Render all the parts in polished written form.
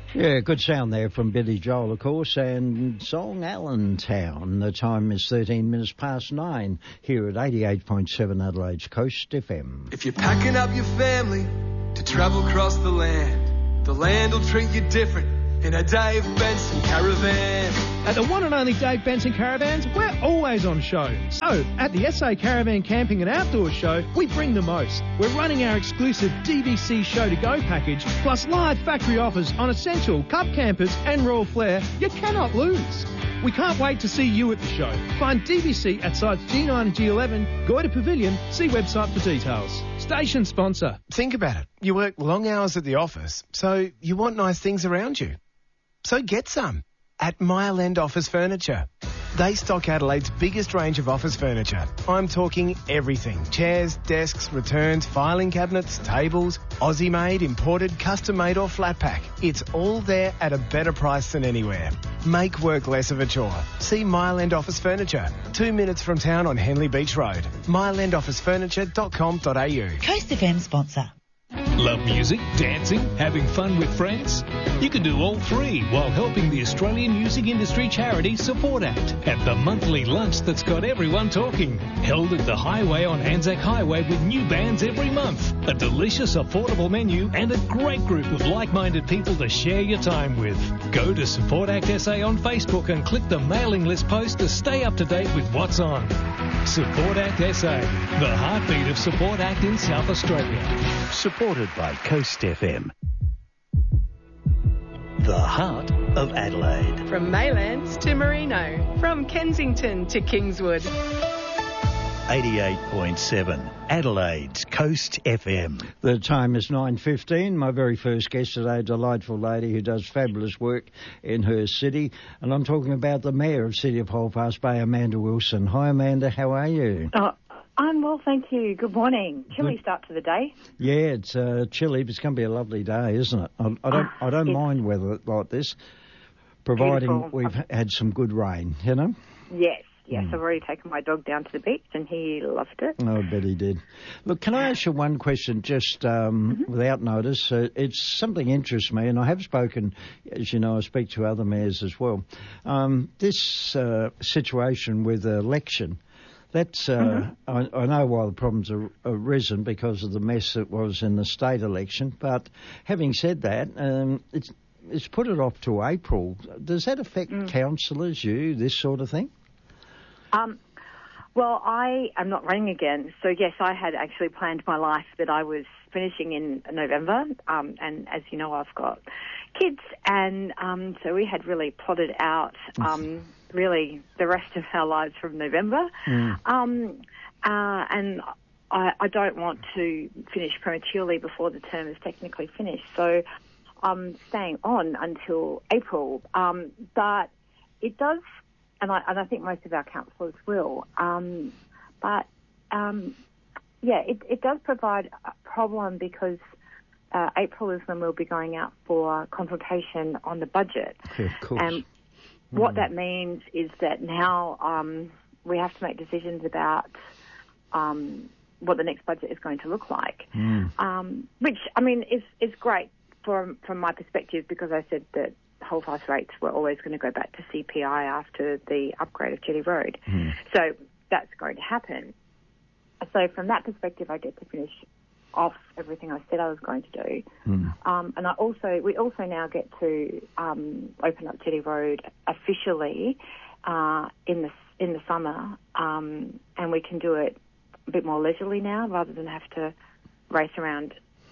Yeah, good sound there from Billy Joel, of course, and song Allentown. The time is 13 minutes past 9 here at 88.7 Adelaide's Coast FM. If you're packing up your family to travel across the land will treat you different in a Dave Benson caravan. At the one and only Dave Benson Caravans, we're always on show. So, at the SA Caravan Camping and Outdoors Show, we bring the most. We're running our exclusive DVC Show to Go package, plus live factory offers on Essential, Cub Campers and Royal Flair you cannot lose. We can't wait to see you at the show. Find DVC at sites G9 and G11, Goyder Pavilion, see website for details. Station sponsor. Think about it. You work long hours at the office, so you want nice things around you. So get some at Mile End Office Furniture. They stock Adelaide's biggest range of office furniture. I'm talking everything. Chairs, desks, returns, filing cabinets, tables, Aussie-made, imported, custom-made or flat pack. It's all there at a better price than anywhere. Make work less of a chore. See Mile End Office Furniture, 2 minutes from town on Henley Beach Road. mileendofficefurniture.com.au. Coast FM sponsor. Love music, dancing, having fun with friends? You can do all three while helping the Australian music industry charity Support Act at the monthly lunch that's got everyone talking. Held at the Highway on Anzac Highway with new bands every month. A delicious, affordable menu and a great group of like-minded people to share your time with. Go to Support Act SA on Facebook and click the mailing list post to stay up to date with what's on. Support Act SA, the heartbeat of Support Act in South Australia. Supported by Coast FM. The heart of Adelaide. From Maylands to Merino, from Kensington to Kingswood. 88.7 Adelaide's Coast FM. The time is 9:15. My very first guest today, a delightful lady who does fabulous work in her city. And I'm talking about the Mayor of City of Holtpass Bay, Amanda Wilson. Hi, Amanda. How are you? I'm well, thank you. Good morning. Chilly start to the day. Yeah, it's chilly, but it's going to be a lovely day, isn't it? I don't mind weather like this, providing beautiful. We've had some good rain, you know? Yes. I've already taken my dog down to the beach and he loved it. Oh, I bet he did. Look, can I ask you one question just without notice? It's something interests me, and I have spoken, as you know, I speak to other mayors as well. This situation with the election, that's, I know why the problems are arisen because of the mess that was in the state election, but having said that, it's put it off to April. Does that affect councillors, this sort of thing? Well, I am not running again, so yes, I had actually planned my life that I was finishing in November, and as you know, I've got kids, and so we had really plotted out really the rest of our lives from November, and I don't want to finish prematurely before the term is technically finished, so I'm staying on until April, but it does. And I think most of our councillors will. It does provide a problem because April is when we'll be going out for consultation on the budget. Yeah, of course. And what that means is that now we have to make decisions about what the next budget is going to look like, which, I mean, is great from my perspective because I said that Holtpass rates were always going to go back to CPI after the upgrade of Jetty Road. So that's going to happen. So from that perspective, I get to finish off everything I said I was going to do. And we also now get to open up Jetty Road officially in the summer, and we can do it a bit more leisurely now rather than have to race around.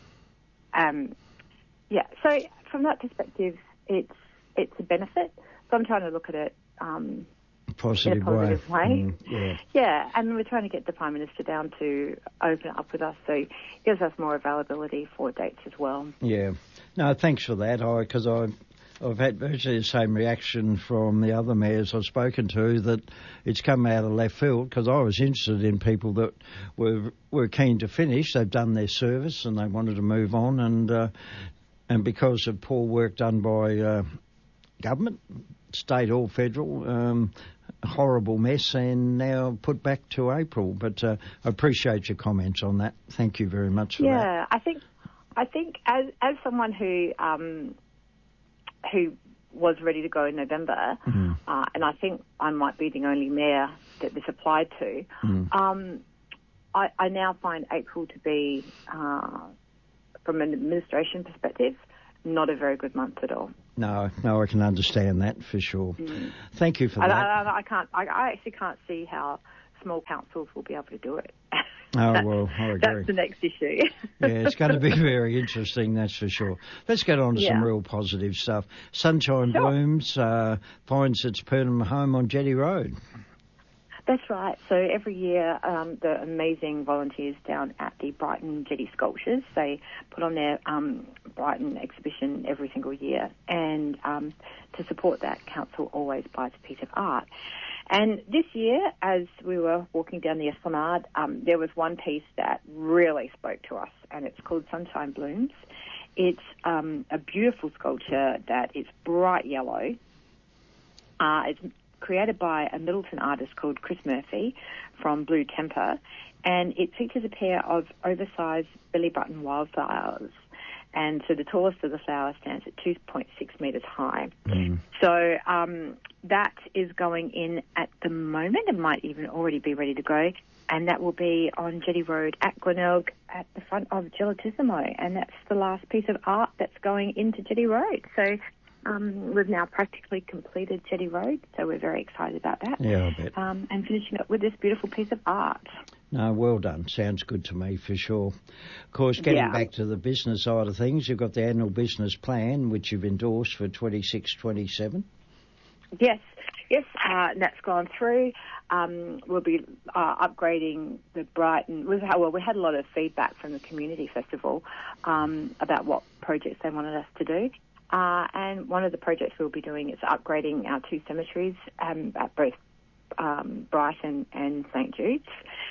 So from that perspective, it's a benefit. So I'm trying to look at it in a positive way. Yeah, and we're trying to get the Prime Minister down to open it up with us, so it gives us more availability for dates as well. Yeah. No, thanks for that, because I've had virtually the same reaction from the other mayors I've spoken to, that it's come out of left field, because I was interested in people that were keen to finish. They've done their service and they wanted to move on, and because of poor work done by government, state or federal, horrible mess, and now put back to April. But I appreciate your comments on that. Thank you very much for that. Yeah, I think as someone who who was ready to go in November, and I think I might be the only mayor that this applied to. I now find April to be, from an administration perspective, not a very good month at all. No, I can understand that for sure. Thank you for that. I actually can't see how small councils will be able to do it. Well, I agree. That's the next issue. Yeah, it's going to be very interesting, that's for sure. Let's get on to some real positive stuff. Sunshine Blooms finds its permanent home on Jetty Road. That's right. So every year, the amazing volunteers down at the Brighton Jetty Sculptures, they put on their Brighton exhibition every single year. And to support that, council always buys a piece of art. And this year, as we were walking down the Esplanade, there was one piece that really spoke to us, and it's called Sunshine Blooms. It's a beautiful sculpture that is bright yellow. It's created by a Middleton artist called Chris Murphy from Blue Temper, and it features a pair of oversized Billy Button wildflowers. And so the tallest of the flowers stands at 2.6 metres high. So that is going in at the moment. It might even already be ready to go. And that will be on Jetty Road at Glenelg at the front of Gelatissimo. And that's the last piece of art that's going into Jetty Road. So we've now practically completed Jetty Road, so we're very excited about that. Yeah, I bet. And finishing up with this beautiful piece of art. No, well done. Sounds good to me, for sure. Of course, getting back to the business side of things, you've got the annual business plan, which you've endorsed for 26-27. Yes, and that's gone through. We'll be upgrading the Brighton. We had a lot of feedback from the community festival about what projects they wanted us to do. And one of the projects we'll be doing is upgrading our two cemeteries at both Brighton and St Jude's.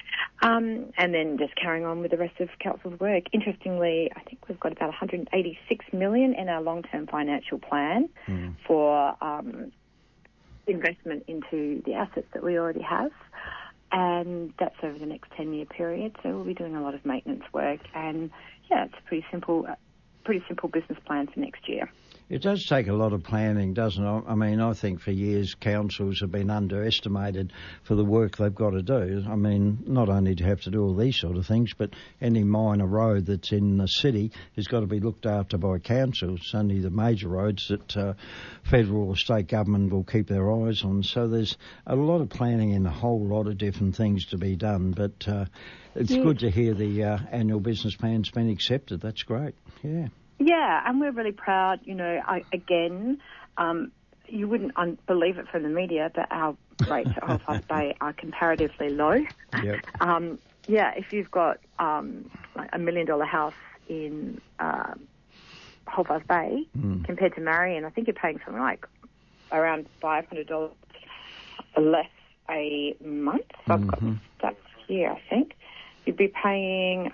And then just carrying on with the rest of council's work. Interestingly, I think we've got about $186 million in our long-term financial plan for investment into the assets that we already have. And that's over the next 10-year period. So we'll be doing a lot of maintenance work. And, it's a pretty simple business plan for next year. It does take a lot of planning, doesn't it? I mean, I think for years councils have been underestimated for the work they've got to do. I mean, not only do you have to do all these sort of things, but any minor road that's in the city has got to be looked after by council. It's only the major roads that federal or state government will keep their eyes on. So there's a lot of planning in a whole lot of different things to be done. But it's good to hear the annual business plan's been accepted. That's great, yeah. Yeah, and we're really proud, you wouldn't believe it from the media, but our rates at Holfast Bay are comparatively low. Yep. If you've got like $1 million house in Holfast Bay compared to Marion, I think you're paying something like around $500 less a month. So I've got the stats here, I think. You'd be paying,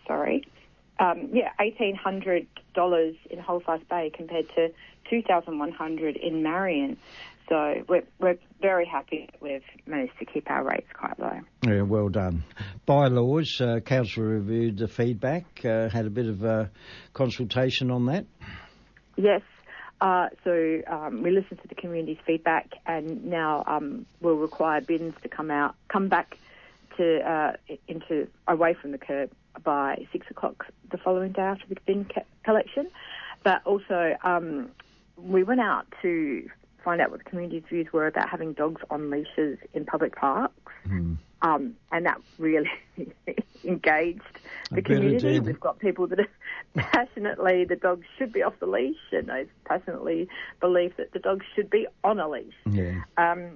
$1,800 in Holfast Bay compared to $2,100 in Marion. So we're very happy that we've managed to keep our rates quite low. Yeah, well done. Bylaws, council reviewed the feedback, had a bit of consultation on that. Yes. We listened to the community's feedback, and now we'll require bins to come back to away from the curb by 6 o'clock the following day after the bin collection. But also, we went out to find out what the community's views were about having dogs on leashes in public parks. And that really engaged the community. We've got people that are passionately, the dogs should be off the leash, and those passionately believe that the dogs should be on a leash. Yeah.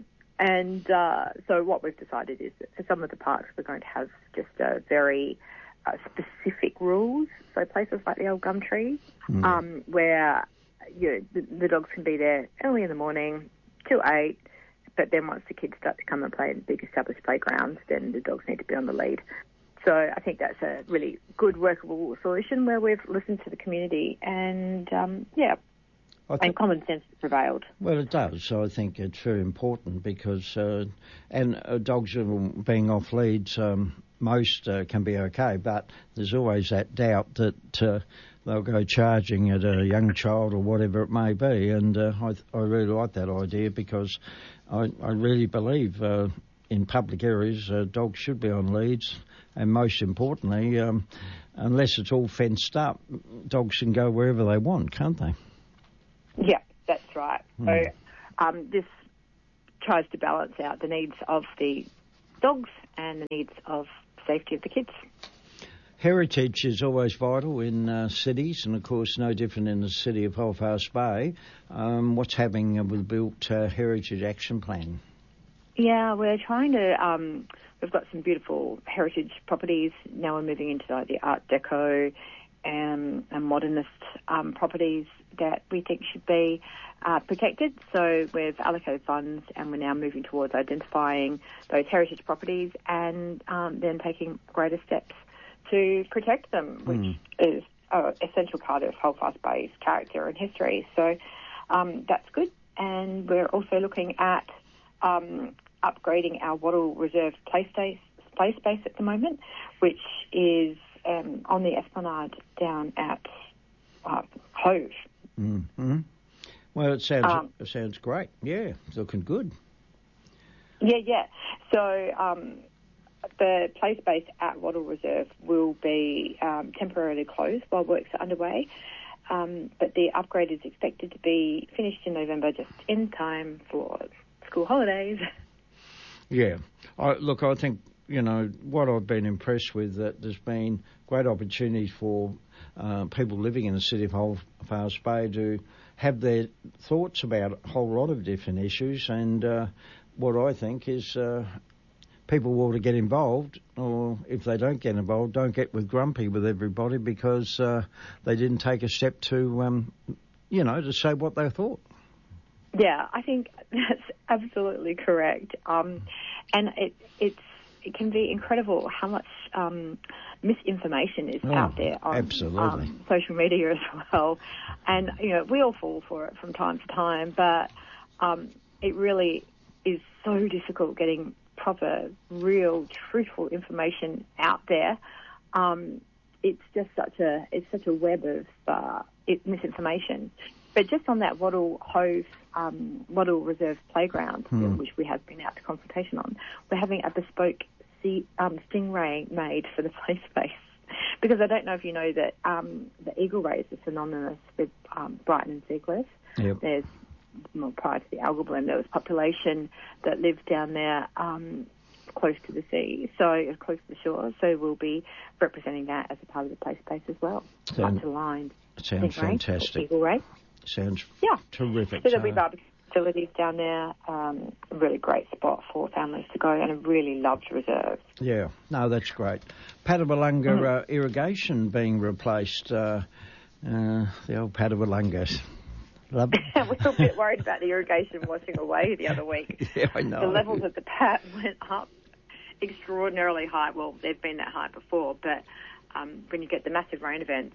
So what we've decided is that for some of the parks, we're going to have just a very specific rules. So places like the old Gumtree, where the dogs can be there early in the morning till 8, but then once the kids start to come and play in big established playgrounds, then the dogs need to be on the lead. So I think that's a really good workable solution where we've listened to the community and, and common sense prevailed. Well, it does. So I think it's very important because, dogs being off leads, most can be okay, but there's always that doubt that they'll go charging at a young child or whatever it may be. And I really like that idea because I really believe in public areas dogs should be on leads, and most importantly, unless it's all fenced up, dogs can go wherever they want, can't they? Yeah, that's right. So this tries to balance out the needs of the dogs and the needs of safety of the kids. Heritage is always vital in cities, and of course no different in the city of Halifax Bay. What's happening with the Built Heritage Action Plan? Yeah, we're trying to... we've got some beautiful heritage properties. Now we're moving into the Art Deco and modernist properties that we think should be protected. So we've allocated funds and we're now moving towards identifying those heritage properties and then taking greater steps to protect them, which is an essential part of Halifax Bay's character and history. So that's good. And we're also looking at upgrading our Wattle Reserve play space at the moment, which is on the Esplanade down at Hove. Mm-hmm. Well, it sounds great. Yeah, it's looking good. Yeah. So the play space at Wattle Reserve will be temporarily closed while works are underway. But the upgrade is expected to be finished in November, just in time for school holidays. Yeah. I think, what I've been impressed with, that there's been great opportunities for people living in the city of Halifax Bay to have their thoughts about a whole lot of different issues. And what I think is people ought to get involved, or if they don't get involved, don't get grumpy with everybody because they didn't take a step to, to say what they thought. Yeah, I think that's absolutely correct. And it can be incredible how much misinformation is out there on social media as well. And, we all fall for it from time to time, but it really is so difficult getting proper, real, truthful information out there. It's just such a web of misinformation. But just on that Wattle Reserve playground, which we have been out to consultation on, we're having a bespoke stingray made for the play space. Because I don't know if you know that the eagle rays are synonymous with Brighton and Seacliff. Yep. There's, prior to the algal bloom, there was population that lived down there close to the sea, so close to the shore. So we'll be representing that as a part of the play space as well. Sounds fantastic. Eagle ray. Sounds terrific. So there'll be barbecue facilities down there, a really great spot for families to go, and a really loved reserve. Yeah, no, that's great. Padawalunga irrigation being replaced, the old Padawalungas. We're a bit worried about the irrigation washing away the other week. Yeah, I know. The levels of the Pat went up extraordinarily high. Well, they've been that high before, but when you get the massive rain events,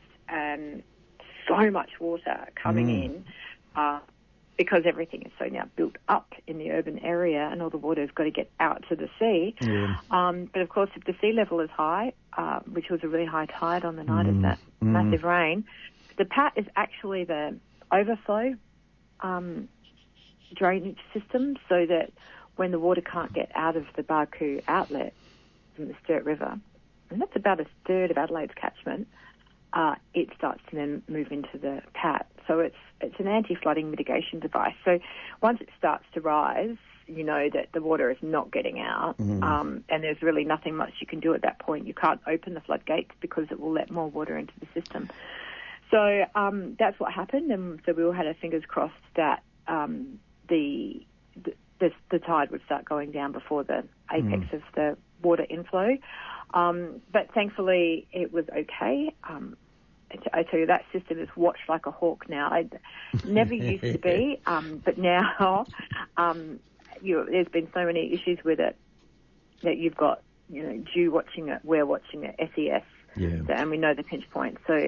so much water coming in because everything is so now built up in the urban area and all the water's got to get out to the sea. Yeah. But, of course, if the sea level is high, which was a really high tide on the night of that massive rain, the Pat is actually the overflow drainage system, so that when the water can't get out of the Barcoo outlet from the Sturt River, and that's about a third of Adelaide's catchment, it starts to then move into the Pat. So it's an anti-flooding mitigation device. So once it starts to rise, you know that the water is not getting out, and there's really nothing much you can do at that point. You can't open the floodgates because it will let more water into the system. So that's what happened, and so we all had our fingers crossed that the tide would start going down before the apex of the water inflow. But thankfully it was okay. I tell you, that system is watched like a hawk now. It never used to be, but now there's been so many issues with it that you've got, Dew watching it, we're watching it, SES, and we know the pinch point. So,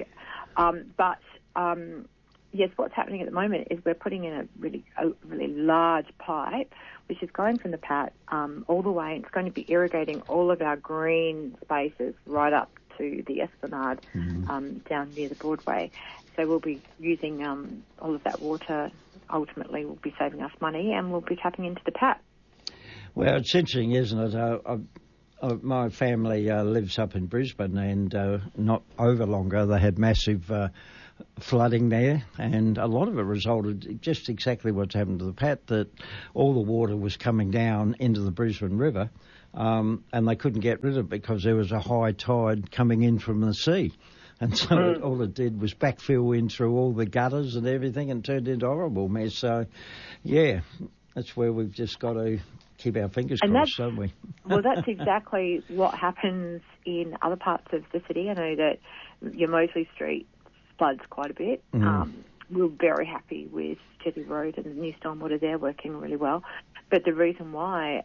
yes, what's happening at the moment is we're putting in a really large pipe, which is going from the Pat all the way. It's going to be irrigating all of our green spaces right up to the Esplanade down near the Broadway. So we'll be using all of that water. Ultimately, will be saving us money, and we'll be tapping into the tap. Well, it's interesting, isn't it? My family lives up in Brisbane, and not over long ago they had massive flooding there, and a lot of it resulted just exactly what's happened to the Pat, that all the water was coming down into the Brisbane River, and they couldn't get rid of it because there was a high tide coming in from the sea. And so all it did was backfill in through all the gutters and everything and turned into a horrible mess. So, yeah, that's where we've just got to keep our fingers crossed, don't we? Well, that's exactly what happens in other parts of the city. I know that your Mosley Street floods quite a bit. We're very happy with Jetty Road and the new stormwater there working really well. But the reason why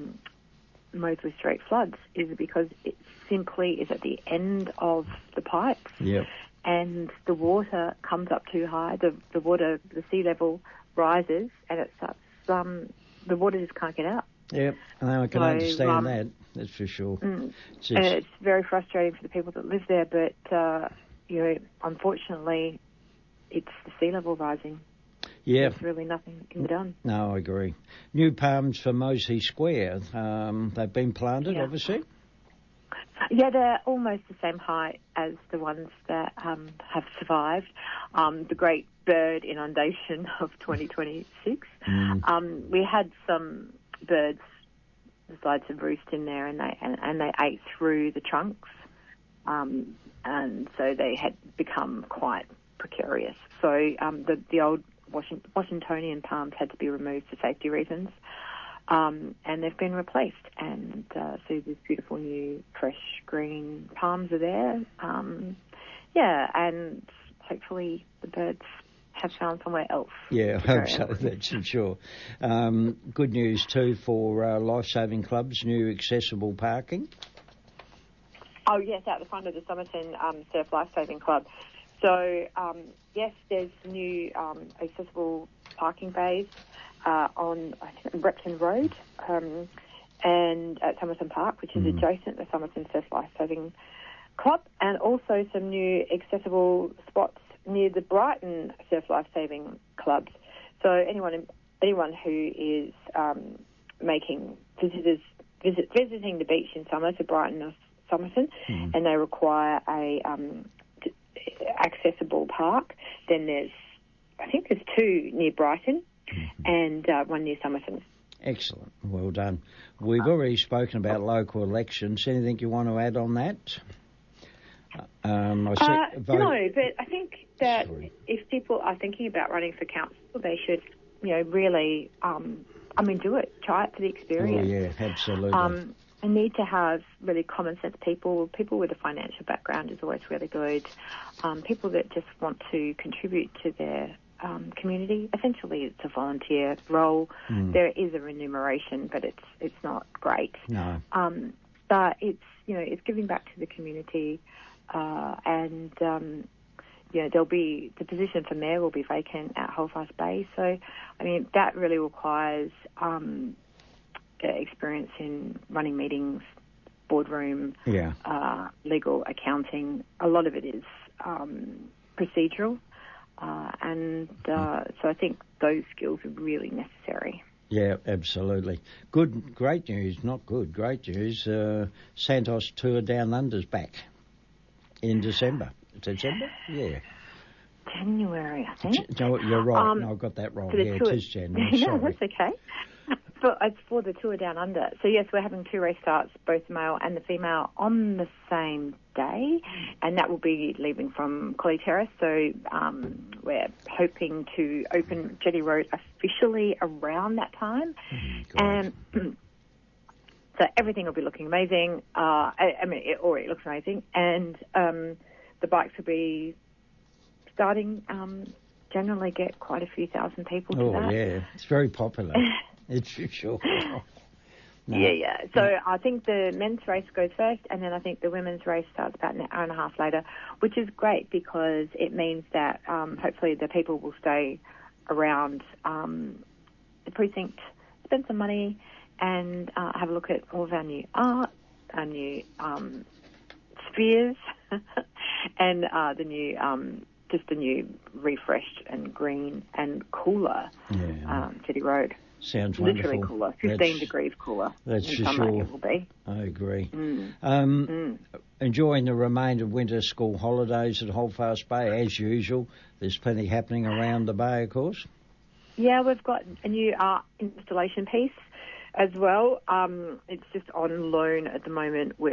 Mosley Street floods is because it simply is at the end of the pipes. Yep. And the water comes up too high. The sea level rises, and it starts. The water just can't get out. Yep, and I can understand that's for sure. It's very frustrating for the people that live there, but unfortunately, it's the sea level rising. Yeah. There's really nothing that can be done. No, I agree. New palms for Mosley Square. They've been planted, obviously. Yeah, they're almost the same height as the ones that have survived the great bird inundation of 2026. We had some birds decide to roost in there, and they ate through the trunks, and so they had become quite precarious. So the old Washingtonian palms had to be removed for safety reasons. And they've been replaced, and so these beautiful new fresh green palms are there. And hopefully the birds have found somewhere else. Yeah, I hope so, that's for sure. Good news too for Life-Saving Club's new accessible parking. Oh yes, out the front of the Somerton Surf Life-Saving Club. So yes, there's new accessible parking bays on, I think, Repton Road and at Somerton Park, which is adjacent to the Somerton Surf Life-Saving Club, and also some new accessible spots near the Brighton Surf Life-Saving Clubs. So anyone who is making visiting the beach in summer to Brighton or Somerton, and they require a accessible park, then I think there's two near Brighton and one near Somerton. Excellent. Well done. We've already spoken about local elections. Anything you want to add on that? No, but I think that if people are thinking about running for council, they should, really, do it. Try it for the experience. Oh, yeah, absolutely. I need to have really common sense people with a financial background is always really good. People that just want to contribute to their community. Essentially, it's a volunteer role. There is a remuneration, but it's not great. No. But it's giving back to the community, and there'll be the position for mayor will be vacant at Halifax Bay. So, that really requires experience in running meetings, boardroom, legal, accounting. A lot of it is procedural. So I think those skills are really necessary. Yeah, absolutely. Great news, not good, great news. Santos Tour Down Under's back in December. December? Yeah. January, I think. No, you're right. No, I got that wrong. Yeah, it is January. No, that's okay. But it's for the Tour Down Under. So, yes, we're having two race starts, both the male and the female, on the same day, and that will be leaving from Collie Terrace. So we're hoping to open Jetty Road officially around that time. And so everything will be looking amazing. It already looks amazing. And the bikes will be starting, generally get quite a few thousand people to that. Oh, yeah. It's very popular. It's for sure. No. Yeah. So I think the men's race goes first, and then I think the women's race starts about an hour and a half later, which is great because it means that hopefully the people will stay around the precinct, spend some money, and have a look at all of our new art, our new beers, and the new, just the new refreshed and green and cooler City Road. Sounds literally wonderful. Cooler, 15 degrees cooler. That's in for summer sure. It will be. I agree. Enjoying the remainder of winter school holidays at Holdfast Bay as usual. There's plenty happening around the bay, of course. Yeah, we've got a new installation piece as well. It's just on loan at the moment with